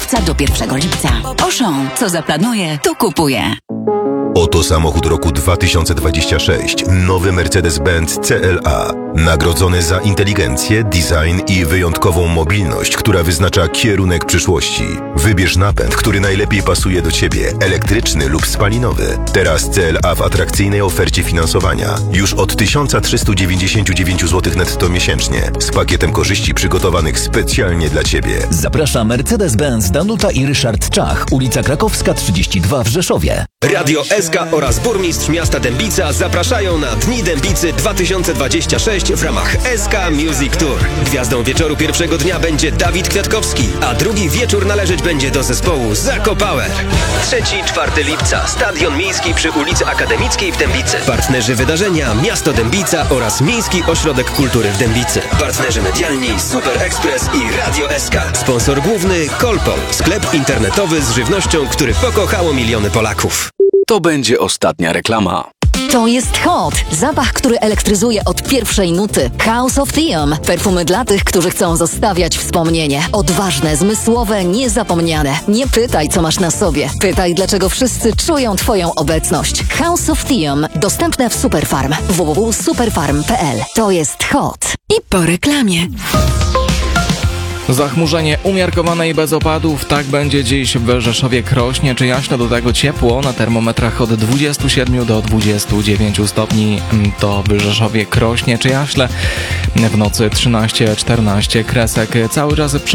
czerwca do 1 lipca. Auchan, co zaplanuje, to kupuje. Oto samochód roku 2026. Nowy Mercedes-Benz CLA. Nagrodzony za inteligencję, design i wyjątkową mobilność, która wyznacza kierunek przyszłości. Wybierz napęd, który najlepiej pasuje do Ciebie. Elektryczny lub spalinowy. Teraz CLA w atrakcyjnej ofercie finansowania. Już od 1399 zł netto miesięcznie. Z pakietem korzyści przygotowanych specjalnie dla Ciebie. Zaprasza Mercedes-Benz Danuta i Ryszard Czach, ulica Krakowska 32 w Rzeszowie. Radio SK oraz burmistrz miasta Dębica zapraszają na Dni Dębicy 2026 w ramach SK Music Tour. Gwiazdą wieczoru pierwszego dnia będzie Dawid Kwiatkowski, a drugi wieczór należeć będzie do zespołu Zako Power. 3-4 lipca, Stadion Miejski przy ulicy Akademickiej w Dębicy. Partnerzy wydarzenia Miasto Dębica oraz Miejski Ośrodek Kultury w Dębicy. Partnerzy medialni Super Express i Radio SK. Sponsor główny Kolpol, sklep internetowy z żywnością, który pokochało miliony Polaków. To będzie ostatnia reklama. To jest Hot. Zapach, który elektryzuje od pierwszej nuty. House of Thiem. Perfumy dla tych, którzy chcą zostawiać wspomnienie. Odważne, zmysłowe, niezapomniane. Nie pytaj, co masz na sobie. Pytaj, dlaczego wszyscy czują Twoją obecność. House of Thiem. Dostępne w Superfarm. www.superfarm.pl. To jest Hot. I po reklamie. Zachmurzenie umiarkowane i bez opadów. Tak będzie dziś w Rzeszowie, Krośnie czy Jaśle. Do tego ciepło na termometrach od 27 do 29 stopni. To w Rzeszowie, Krośnie czy Jaśle. W nocy 13-14 kresek. Cały czas